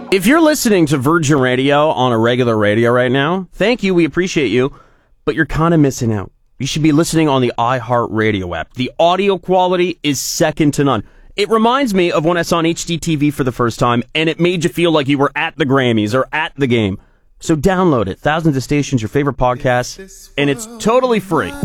If you're listening to Virgin Radio on a regular radio right now, thank you, we appreciate you, but you're kind of missing out. You should be listening on the iHeartRadio app. The audio quality is second to none. It reminds me of when I saw an HDTV for the first time, and it made you feel like you were at the Grammys or at the game. So download it. Thousands of stations, your favorite podcasts, and it's totally free.